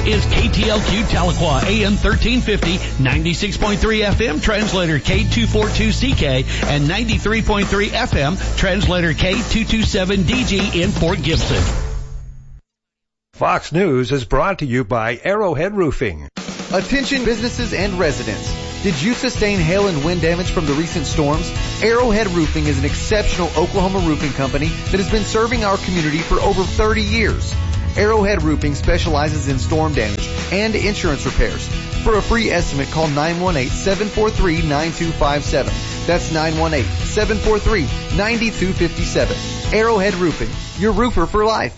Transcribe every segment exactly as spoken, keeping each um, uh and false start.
is K T L Q Tahlequah, A M thirteen fifty, ninety-six point three F M, translator K two forty-two C K, and ninety-three point three F M, translator K two twenty-seven D G in Fort Gibson. Fox News is brought to you by Arrowhead Roofing. Attention businesses and residents. Did you sustain hail and wind damage from the recent storms? Arrowhead Roofing is an exceptional Oklahoma roofing company that has been serving our community for over thirty years. Arrowhead Roofing specializes in storm damage and insurance repairs. For a free estimate, call nine one eight, seven four three, nine two five seven. That's nine one eight, seven four three, nine two five seven. Arrowhead Roofing, your roofer for life.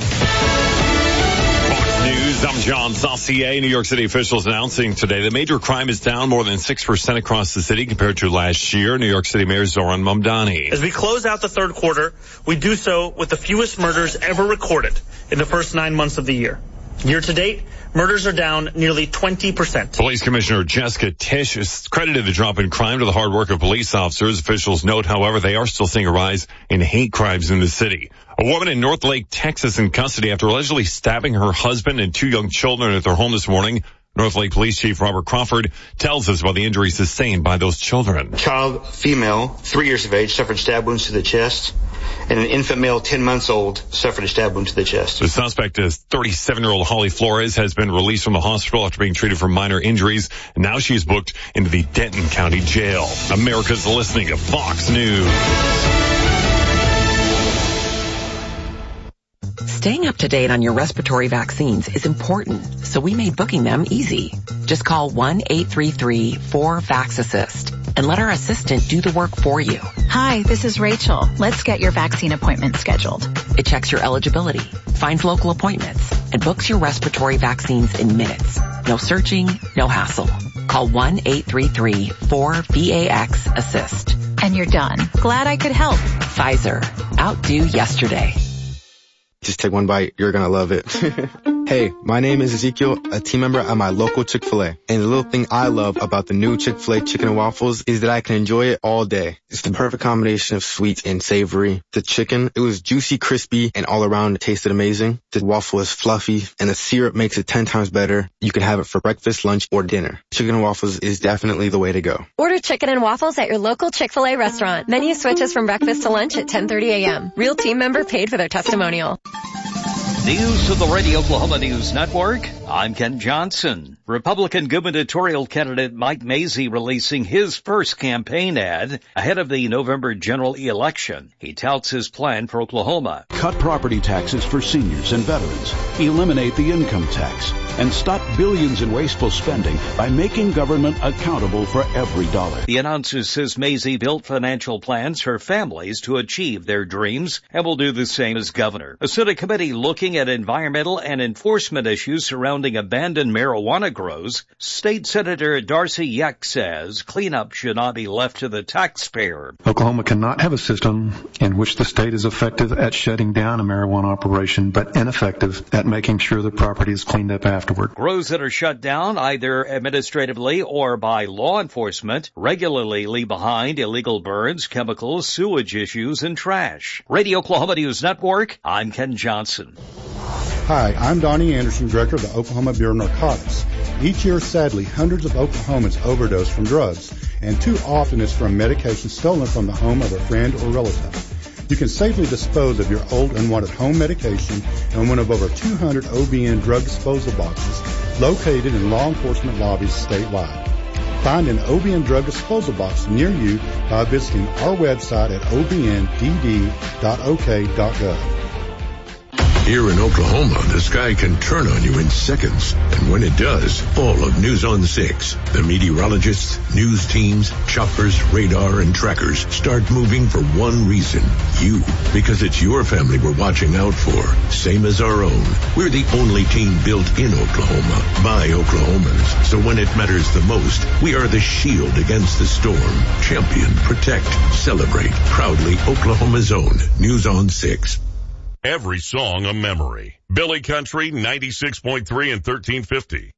News, I'm John Saucier. New York City officials announcing today that major crime is down more than six percent across the city compared to last year. New York City Mayor Zoran Mamdani. As we close out the third quarter, we do so with the fewest murders ever recorded in the first nine months of the year. Year to date, murders are down nearly twenty percent. Police Commissioner Jessica Tisch has credited the drop in crime to the hard work of police officers. Officials note, however, they are still seeing a rise in hate crimes in the city. A woman in North Lake, Texas in custody after allegedly stabbing her husband and two young children at their home this morning. North Lake Police Chief Robert Crawford tells us about the injuries sustained by those children. Child, female, three years of age, suffered stab wounds to the chest, and an infant male, ten months old, suffered a stab wound to the chest. The suspect is thirty-seven-year-old Holly Flores, has been released from the hospital after being treated for minor injuries. And now she is booked into the Denton County Jail. America's listening to Fox News. Staying up to date on your respiratory vaccines is important, so we made booking them easy. Just call one eight three three, four, VAX assist and let our assistant do the work for you. Hi, this is Rachel. Let's get your vaccine appointment scheduled. It checks your eligibility, finds local appointments, and books your respiratory vaccines in minutes. No searching, no hassle. Call one eight three three, four, VAX assist. And you're done. Glad I could help. Pfizer. Outdo yesterday. Just take one bite. You're going to love it. Hey, my name is Ezekiel, a team member at my local Chick-fil-A. And the little thing I love about the new Chick-fil-A chicken and waffles is that I can enjoy it all day. It's the perfect combination of sweet and savory. The chicken, it was juicy, crispy, and all around it tasted amazing. The waffle is fluffy, and the syrup makes it ten times better. You can have it for breakfast, lunch, or dinner. Chicken and waffles is definitely the way to go. Order chicken and waffles at your local Chick-fil-A restaurant. Menu switches from breakfast to lunch at ten thirty a.m. Real team member paid for their testimonial. News of the Radio Oklahoma News Network. I'm Ken Johnson. Republican gubernatorial candidate Mike Mazzei releasing his first campaign ad ahead of the November general election. He touts his plan for Oklahoma. Cut property taxes for seniors and veterans. Eliminate the income tax. And stop billions in wasteful spending by making government accountable for every dollar. The announcer says Mazzei built financial plans for families to achieve their dreams and will do the same as governor. A Senate committee looking at environmental and enforcement issues surrounding abandoned marijuana grows. State Senator Darcy Yeck says cleanup should not be left to the taxpayer. Oklahoma cannot have a system in which the state is effective at shutting down a marijuana operation, but ineffective at making sure the property is cleaned up afterward. Grows that are shut down either administratively or by law enforcement regularly leave behind illegal burns, chemicals, sewage issues, and trash. Radio Oklahoma News Network, I'm Ken Johnson. Hi, I'm Donnie Anderson, Director of the Oklahoma Bureau of Narcotics. Each year, sadly, hundreds of Oklahomans overdose from drugs, and too often it's from medication stolen from the home of a friend or relative. You can safely dispose of your old unwanted home medication in one of over two hundred O B N drug disposal boxes located in law enforcement lobbies statewide. Find an O B N drug disposal box near you by visiting our website at o b n d d dot o k dot gov. Here in Oklahoma, the sky can turn on you in seconds. And when it does, all of News on six, the meteorologists, news teams, choppers, radar, and trackers start moving for one reason. You. Because it's your family we're watching out for. Same as our own. We're the only team built in Oklahoma by Oklahomans. So when it matters the most, we are the shield against the storm. Champion, protect, celebrate. Proudly Oklahoma's own. News on six. Every song a memory. Billy Country, ninety-six point three and thirteen fifty.